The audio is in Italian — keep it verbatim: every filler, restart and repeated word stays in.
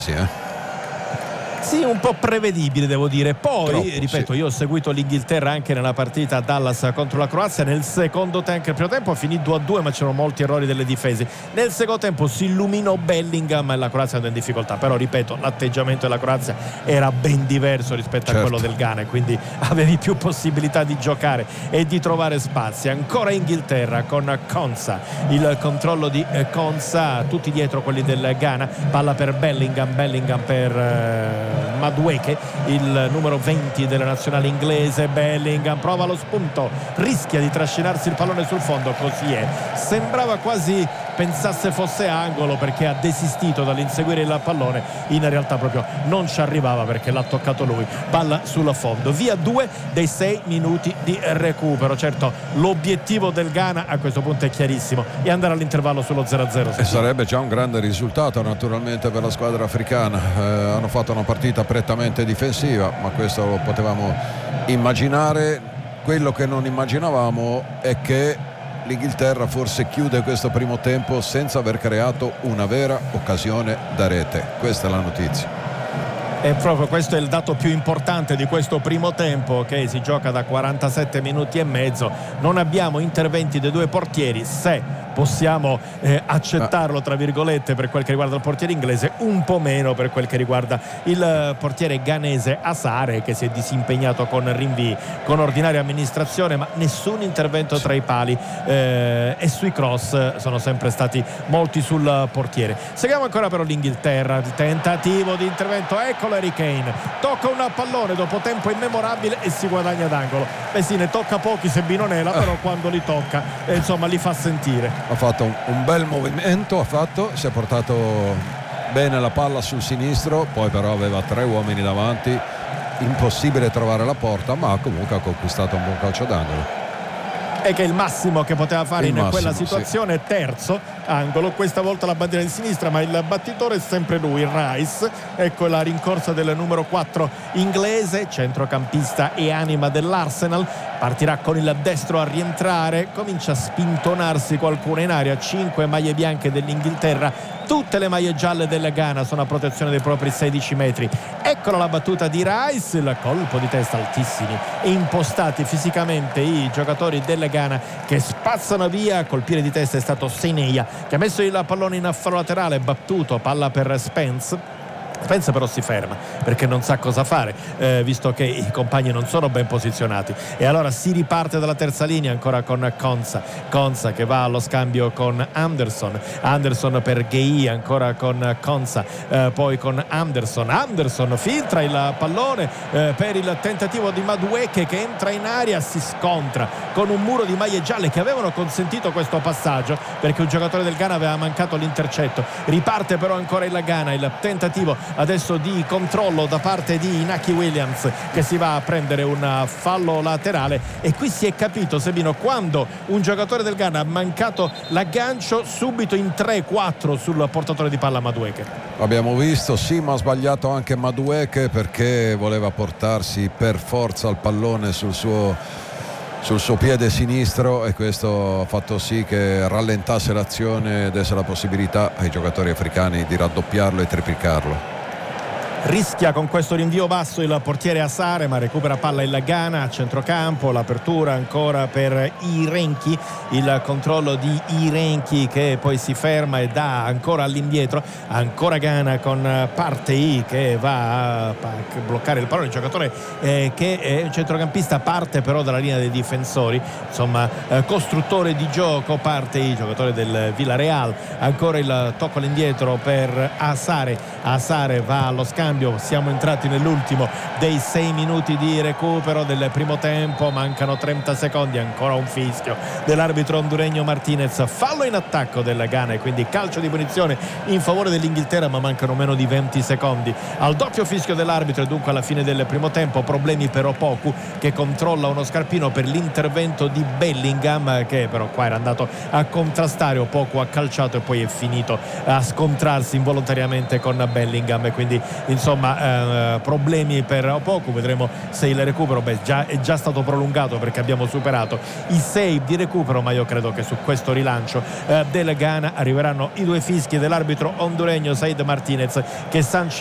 Sì, eh. Sì, un po' prevedibile devo dire. Poi, Troppo, ripeto, sì. io ho seguito l'Inghilterra anche nella partita a Dallas contro la Croazia. Nel secondo tempo, il primo tempo finì due a due, ma c'erano molti errori delle difese. Nel secondo tempo si illuminò Bellingham e la Croazia andò in difficoltà. Però, ripeto, l'atteggiamento della Croazia era ben diverso rispetto certo. a quello del Ghana, quindi avevi più possibilità di giocare e di trovare spazi. Ancora Inghilterra con Konsa, il controllo di Konsa, tutti dietro quelli del Ghana. Palla per Bellingham, Bellingham per eh, Madueke, il numero venti della nazionale inglese. Bellingham prova lo spunto, rischia di trascinarsi il pallone sul fondo, così è. Sembrava quasi pensasse fosse angolo perché ha desistito dall'inseguire il pallone, in realtà proprio non ci arrivava perché l'ha toccato lui. Palla sul fondo, via due dei sei minuti di recupero. Certo, l'obiettivo del Ghana a questo punto è chiarissimo, e andare all'intervallo sullo zero a zero. E sarebbe già un grande risultato naturalmente per la squadra africana. Eh, hanno fatto una partita prettamente difensiva, ma questo lo potevamo immaginare. Quello che non immaginavamo è che l'Inghilterra forse chiude questo primo tempo senza aver creato una vera occasione da rete. Questa è la notizia. E proprio questo è il dato più importante di questo primo tempo, che si gioca da quarantasette minuti e mezzo. Non abbiamo interventi dei due portieri, se possiamo eh, accettarlo tra virgolette per quel che riguarda il portiere inglese, un po' meno per quel che riguarda il portiere ghanese Asare, che si è disimpegnato con rinvii, con ordinaria amministrazione, ma nessun intervento tra i pali eh, e sui cross sono sempre stati molti sul portiere. Seguiamo ancora però l'Inghilterra, il tentativo di intervento, eccolo Harry Kane, tocca un pallone dopo tempo immemorabile e si guadagna d'angolo. Beh sì, ne tocca pochi Sebino Nela, però quando li tocca eh, insomma li fa sentire. Ha fatto un, un bel movimento, ha fatto, si è portato bene la palla sul sinistro, poi però aveva tre uomini davanti, impossibile trovare la porta, ma comunque ha conquistato un buon calcio d'angolo. E che è il massimo che poteva fare Il in massimo, quella situazione, sì. Terzo angolo, questa volta la bandiera di sinistra, ma il battitore è sempre lui, Rice. Ecco la rincorsa del numero quattro inglese, centrocampista e anima dell'Arsenal. Partirà con il destro a rientrare, comincia a spintonarsi qualcuno in aria. Cinque maglie bianche dell'Inghilterra, tutte le maglie gialle del Ghana sono a protezione dei propri sedici metri. Eccola la battuta di Rice, il colpo di testa, altissimi e impostati fisicamente i giocatori del Ghana, che spazzano via. Colpire di testa è stato Seneia, che ha messo il pallone in fallo laterale, battuto, palla per Spence. Spence però si ferma perché non sa cosa fare, eh, visto che i compagni non sono ben posizionati, e allora si riparte dalla terza linea ancora con Konsa. Konsa che va allo scambio con Anderson, Anderson per Gueye, ancora con Konsa, eh, poi con Anderson. Anderson filtra il pallone eh, per il tentativo di Madueke, che entra in aria, si scontra con un muro di maglie gialle che avevano consentito questo passaggio perché un giocatore del Ghana aveva mancato l'intercetto. Riparte però ancora il Ghana, il tentativo adesso di controllo da parte di Inaki Williams, che si va a prendere un fallo laterale. E qui si è capito, Sebino, quando un giocatore del Ghana ha mancato l'aggancio, subito in tre quattro sul portatore di palla Madueke. Abbiamo visto, sì, ma ha sbagliato anche Madueke perché voleva portarsi per forza il pallone sul suo sul suo piede sinistro, e questo ha fatto sì che rallentasse l'azione e desse la possibilità ai giocatori africani di raddoppiarlo e triplicarlo. Rischia con questo rinvio basso il portiere Asare, ma recupera palla il Ghana a centrocampo. L'apertura ancora per Irenchi, il controllo di Irenchi che poi si ferma e dà ancora all'indietro. Ancora Ghana con Partey che va a bloccare il pallone, il giocatore eh, che è un centrocampista, parte però dalla linea dei difensori, insomma eh, costruttore di gioco Partey, giocatore del Villarreal. Ancora il tocco all'indietro per Asare, Asare va allo scambio. Siamo entrati nell'ultimo dei sei minuti di recupero del primo tempo, mancano trenta secondi, ancora un fischio dell'arbitro honduregno Martinez, fallo in attacco del Ghana e quindi calcio di punizione in favore dell'Inghilterra, ma mancano meno di venti secondi al doppio fischio dell'arbitro e dunque alla fine del primo tempo. Problemi però Poku, che controlla uno scarpino per l'intervento di Bellingham, che però qua era andato a contrastare, o Poku ha calciato e poi è finito a scontrarsi involontariamente con Bellingham, e quindi insomma insomma eh, problemi per poco, vedremo se il recupero beh, già, è già stato prolungato perché abbiamo superato i sei di recupero, ma io credo che su questo rilancio eh, del Ghana arriveranno i due fischi dell'arbitro honduregno Said Martinez che sancisce